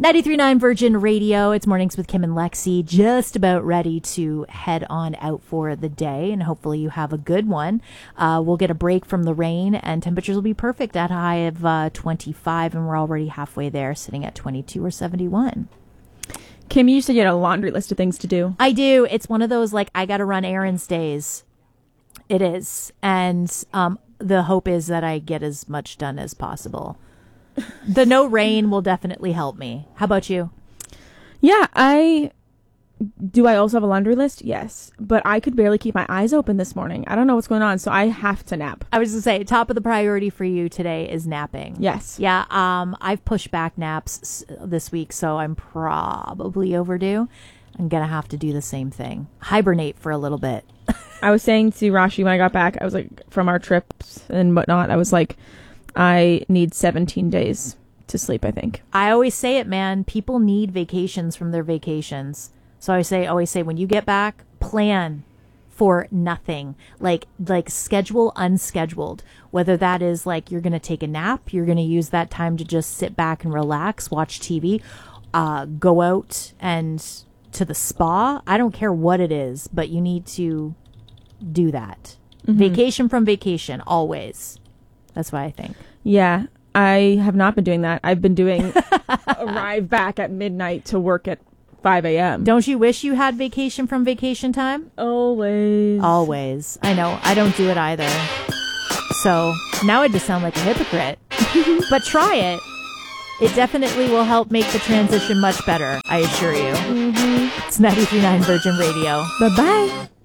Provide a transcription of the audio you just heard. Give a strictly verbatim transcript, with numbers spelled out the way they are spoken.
ninety-three point nine Virgin Radio. It's Mornings with Kim and Lexi. Just about ready to head on out for the day, and hopefully you have a good one. Uh, we'll get a break from the rain, and temperatures will be perfect at a high of uh, twenty-five, and we're already halfway there, sitting at twenty-two or seventy-one. Kim, you said you had a laundry list of things to do. I do. It's one of those, like, I got to run errands days. It is. And um, the hope is that I get as much done as possible. The no rain will definitely help me. How about you? Yeah, I... Do I also have a laundry list? Yes. But I could barely keep my eyes open this morning. I don't know what's going on, so I have to nap. I was going to say, top of the priority for you today is napping. Yes. Yeah, um, I've pushed back naps s- this week, so I'm probably overdue. I'm going to have to do the same thing. Hibernate for a little bit. I was saying to Rashi when I got back, I was like, from our trips and whatnot, I was like, I need seventeen days to sleep, I think. I always say it, man. People need vacations from their vacations. So I say, always say, when you get back, plan for nothing. Like, like schedule unscheduled. Whether that is like you're going to take a nap, you're going to use that time to just sit back and relax, watch T V, uh, go out and to the spa. I don't care what it is, but you need to do that. Mm-hmm. Vacation from vacation, always. That's what I think. Yeah, I have not been doing that. I've been doing arrive back at midnight to work at five a.m. Don't you wish you had vacation from vacation time? Always. Always. I know. I don't do it either. So now I just sound like a hypocrite. But try it. It definitely will help make the transition much better, I assure you. Mm-hmm. It's ninety-three point nine Virgin Radio. Bye-bye.